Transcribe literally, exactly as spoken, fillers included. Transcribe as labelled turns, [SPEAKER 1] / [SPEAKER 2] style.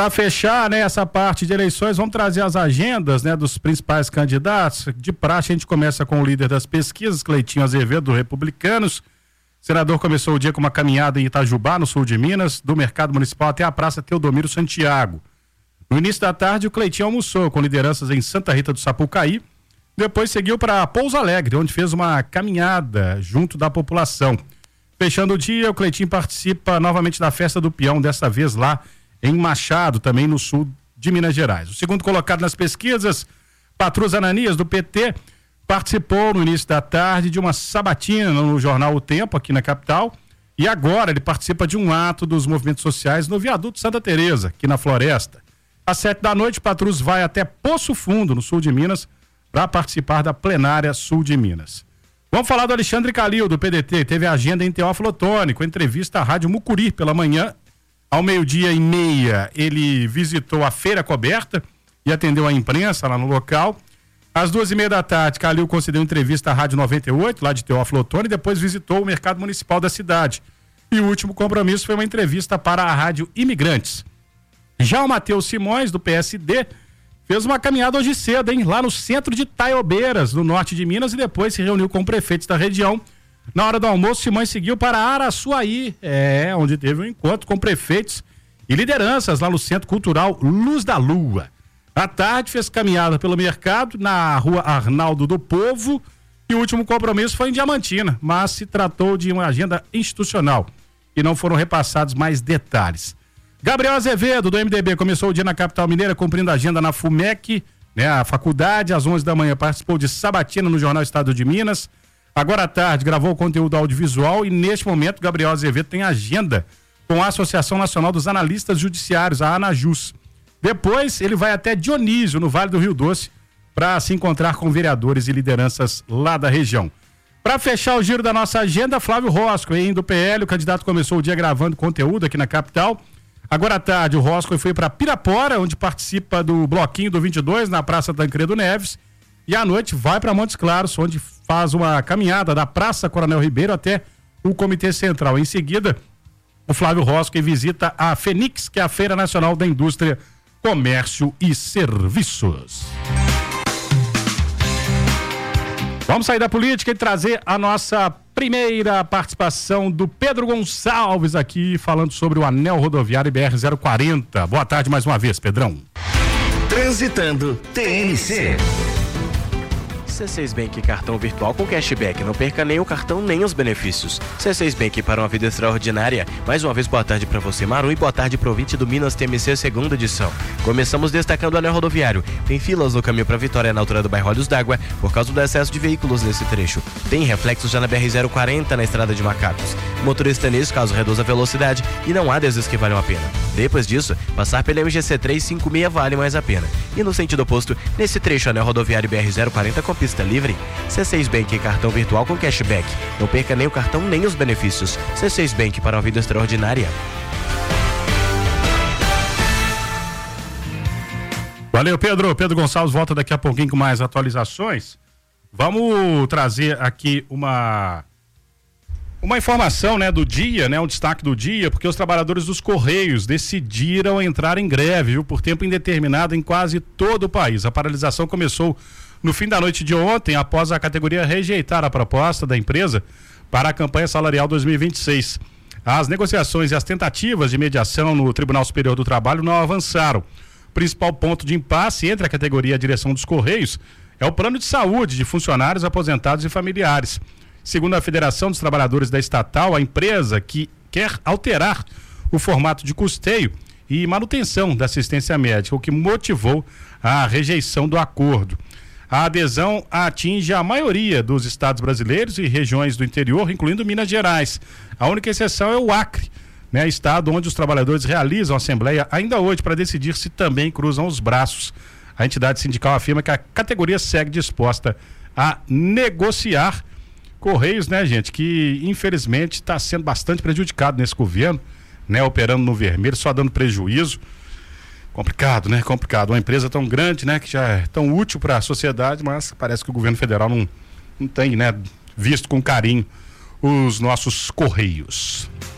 [SPEAKER 1] Para fechar, né, essa parte de eleições, vamos trazer as agendas, né, dos principais candidatos. De praxe, a gente começa com o líder das pesquisas, Cleitinho Azevedo, do Republicanos. O senador começou o dia com uma caminhada em Itajubá, no sul de Minas, do Mercado Municipal até a Praça Teodomiro Santiago. No início da tarde, o Cleitinho almoçou com lideranças em Santa Rita do Sapucaí. Depois seguiu para Pouso Alegre, onde fez uma caminhada junto da população. Fechando o dia, o Cleitinho participa novamente da Festa do Peão, dessa vez lá em Machado, também no sul de Minas Gerais. O segundo colocado nas pesquisas, Patrus Ananias, do P T, participou no início da tarde de uma sabatina no jornal O Tempo, aqui na capital, e agora ele participa de um ato dos movimentos sociais no viaduto Santa Teresa, aqui na Floresta. Às sete da noite, Patrus vai até Poço Fundo, no sul de Minas, para participar da plenária sul de Minas. Vamos falar do Alexandre Calil, do P D T, teve a agenda em Teófilo Otoni, com entrevista à Rádio Mucuri pela manhã. Ao meio-dia e meia, ele visitou a feira coberta e atendeu a imprensa lá no local. Às duas e meia da tarde, Calil concedeu entrevista à Rádio noventa e oito, lá de Teófilo Otoni, e depois visitou o mercado municipal da cidade. E o último compromisso foi uma entrevista para a Rádio Imigrantes. Já o Matheus Simões, do P S D, fez uma caminhada hoje cedo, hein, lá no centro de Taiobeiras, no norte de Minas, e depois se reuniu com prefeitos da região. Na hora do almoço, Simões seguiu para Araçuaí, é, onde teve um encontro com prefeitos e lideranças lá no Centro Cultural Luz da Lua. À tarde, fez caminhada pelo mercado na rua Arnaldo do Povo, e o último compromisso foi em Diamantina, mas se tratou de uma agenda institucional e não foram repassados mais detalhes. Gabriel Azevedo, do M D B, começou o dia na capital mineira cumprindo a agenda na FUMEC, né, a faculdade. Às onze da manhã participou de sabatina no Jornal Estado de Minas. Agora à tarde gravou conteúdo audiovisual e neste momento Gabriel Azevedo tem agenda com a Associação Nacional dos Analistas Judiciários, a ANAJUS. Depois ele vai até Dionísio, no Vale do Rio Doce, para se encontrar com vereadores e lideranças lá da região. Para fechar o giro da nossa agenda, Flávio Rosco, hein, do P L, o candidato começou o dia gravando conteúdo aqui na capital. Agora à tarde o Rosco foi para Pirapora, onde participa do Bloquinho do vinte e dois, na Praça Tancredo Neves. E à noite vai para Montes Claros, onde faz uma caminhada da Praça Coronel Ribeiro até o Comitê Central. Em seguida, o Flávio Rosco visita a Fenix, que é a Feira Nacional da Indústria, Comércio e Serviços. Vamos sair da política e trazer a nossa primeira participação do Pedro Gonçalves aqui, falando sobre o anel rodoviário B R zero quarenta. Boa tarde mais uma vez, Pedrão.
[SPEAKER 2] Transitando T N C.
[SPEAKER 3] C seis Bank cartão virtual com cashback. Não perca nem o cartão nem os benefícios. C seis Bank para uma vida extraordinária. Mais uma vez, boa tarde para você, Maru, e boa tarde para o ouvinte do Minas T M C segunda edição. Começamos destacando o anel rodoviário. Tem filas no caminho para Vitória, na altura do bairro Olhos d'Água, por causa do excesso de veículos nesse trecho. Tem reflexos já na B R zero quarenta, na estrada de Macacos. O motorista nesse caso reduz a velocidade e não há desses que valham a pena. Depois disso, passar pela M G C trezentos e cinquenta e seis vale mais a pena. E no sentido oposto, nesse trecho anel rodoviário B R zero quarenta com pista livre, C seis Bank cartão virtual com cashback. Não perca nem o cartão nem os benefícios. C seis Bank para uma vida extraordinária.
[SPEAKER 1] Valeu, Pedro. Pedro Gonçalves volta daqui a pouquinho com mais atualizações. Vamos trazer aqui uma uma informação, né, do dia, né, um destaque do dia, porque os trabalhadores dos Correios decidiram entrar em greve, viu, por tempo indeterminado em quase todo o país. A paralisação começou no fim da noite de ontem, após a categoria rejeitar a proposta da empresa para a campanha salarial dois mil e vinte e seis. As negociações e as tentativas de mediação no Tribunal Superior do Trabalho não avançaram. O principal ponto de impasse entre a categoria e a direção dos Correios é o plano de saúde de funcionários, aposentados e familiares. Segundo a Federação dos Trabalhadores da Estatal, a empresa que quer alterar o formato de custeio e manutenção da assistência médica, o que motivou a rejeição do acordo. A adesão atinge a maioria dos estados brasileiros e regiões do interior, incluindo Minas Gerais. A única exceção é o Acre, né, estado onde os trabalhadores realizam a assembleia ainda hoje para decidir se também cruzam os braços. A entidade sindical afirma que a categoria segue disposta a negociar. Correios, né, gente, que infelizmente está sendo bastante prejudicado nesse governo, né, operando no vermelho, só dando prejuízo. Complicado, né? Complicado. Uma empresa tão grande, né? Que já é tão útil para a sociedade, mas parece que o governo federal não, não tem, né? Visto com carinho os nossos Correios.